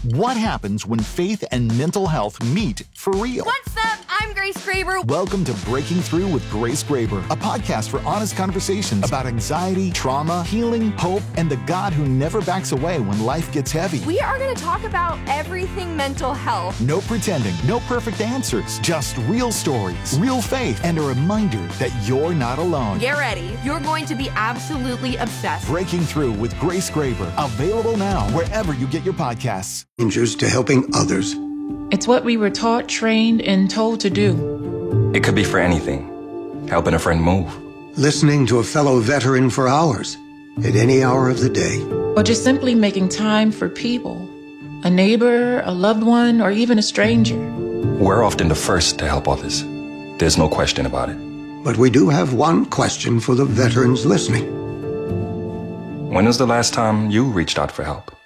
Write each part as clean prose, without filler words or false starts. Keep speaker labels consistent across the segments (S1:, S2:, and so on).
S1: What happens when faith and mental health meet for real?
S2: What's up? I'm Grace Graber.
S1: Welcome to Breaking Through with Grace Graber, a podcast for honest conversations about anxiety, trauma, healing, hope, and the God who never backs away when life gets heavy.
S2: We are going to talk about everything mental health.
S1: No pretending, no perfect answers, just real stories, real faith, and a reminder that you're not alone.
S2: Get ready. You're going to be absolutely obsessed.
S1: Breaking Through with Grace Graber, available now wherever you get your podcasts.
S3: Strangers to helping others.
S4: It's what we were taught, trained, and told to do.
S5: It could be for anything. Helping a friend move.
S3: Listening to a fellow veteran for hours, at any hour of the day.
S4: Or just simply making time for people. A neighbor, a loved one, or even a stranger.
S5: We're often the first to help others. There's no question about it.
S3: But we do have one question for the veterans listening.
S5: When was the last time you reached out for help?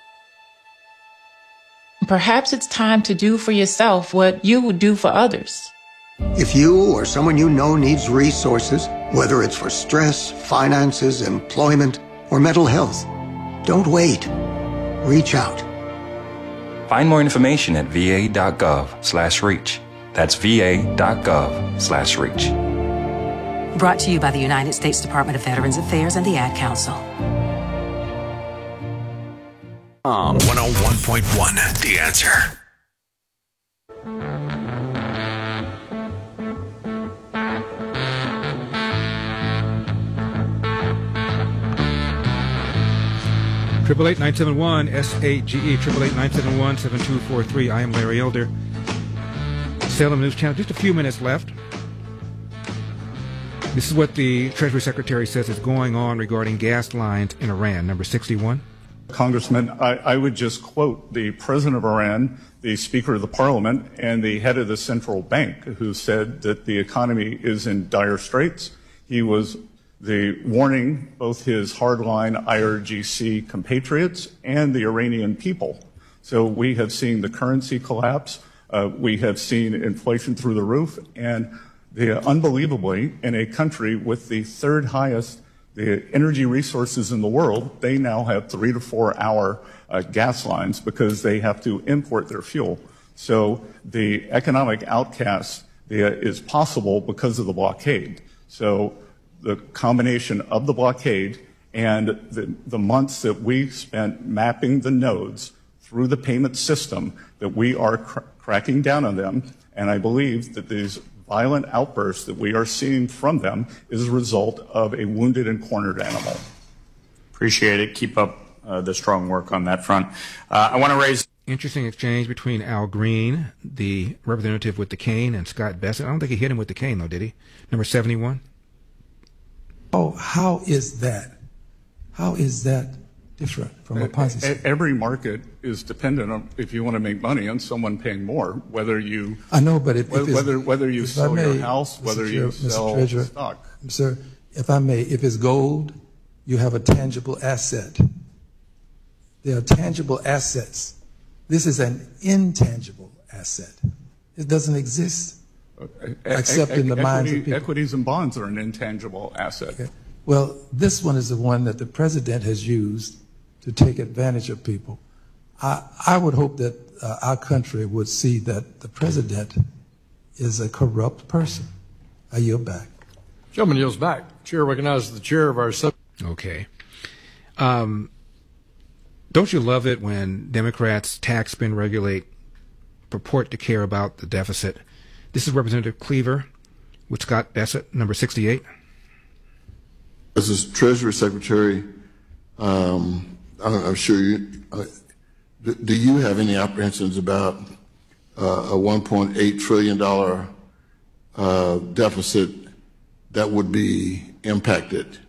S4: Perhaps it's time to do for yourself what you would do for others.
S3: If you or someone you know needs resources, whether it's for stress, finances, employment, or mental health, don't wait. Reach out.
S5: Find more information at va.gov/reach. That's va.gov/reach.
S6: Brought to you by the United States Department of Veterans Affairs and the Ad Council.
S7: 101.1, The Answer.
S8: Triple 971 SAGE 888-971-7243. I am Larry Elder. Salem News Channel. Just a few minutes left. This is what the Treasury Secretary says is going on regarding gas lines in Iran. Number 61.
S9: Congressman, I would just quote the president of Iran, the Speaker of the Parliament, and the head of the central bank, who said that the economy is in dire straits. He was warning both his hardline IRGC compatriots and the Iranian people. So we have seen the currency collapse. We have seen inflation through the roof. And unbelievably, in a country with the third highest the energy resources in the world, they now have 3 to 4 hour gas lines because they have to import their fuel. So the economic outcast is possible because of the blockade. So the combination of the blockade and the months that we spent mapping the nodes through the payment system, that we are cracking down on them. And I believe that these violent outbursts that we are seeing from them is a result of a wounded and cornered animal.
S10: Appreciate it. Keep up the strong work on that front. I want to raise...
S8: Interesting exchange between Al Green, the representative with the cane, and Scott Bessent. I don't think he hit him with the cane, though, did he? Number 71.
S11: Oh, how is that? How is that different from a Ponzi scheme?
S9: Every market is dependent on, if you want to make money, on someone paying more, whether you...
S11: I know, but
S9: whether you sell your house, whether you sell stock.
S11: Sir, if I may, if it's gold, you have a tangible asset. There are tangible assets. This is an intangible asset. It doesn't exist except in the minds of people.
S9: Equities and bonds are an intangible asset.
S11: Okay. Well, this one is the one that the president has used to take advantage of people. I would hope that our country would see that the president is a corrupt person. I yield back.
S12: Gentleman yields back. Chair recognizes the chair of our sub.
S8: Okay. Don't you love it when Democrats tax, spend, regulate, purport to care about the deficit? This is Representative Cleaver with Scott Bessent, number 68.
S13: As a Treasury Secretary, I'm sure you, do you have any apprehensions about a $1.8 trillion deficit that would be impacted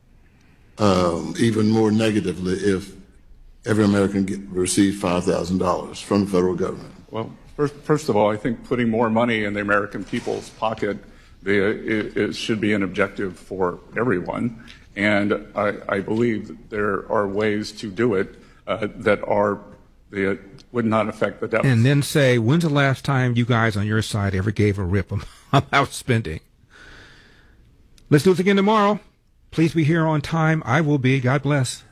S13: even more negatively if every American received $5,000 from the federal government?
S9: Well, first of all, I think putting more money in the American people's pocket it should be an objective for everyone. And I believe that there are ways to do it that would not affect the deficit.
S8: And then say, when's the last time you guys on your side ever gave a rip about spending? Let's do this again tomorrow. Please be here on time. I will be. God bless.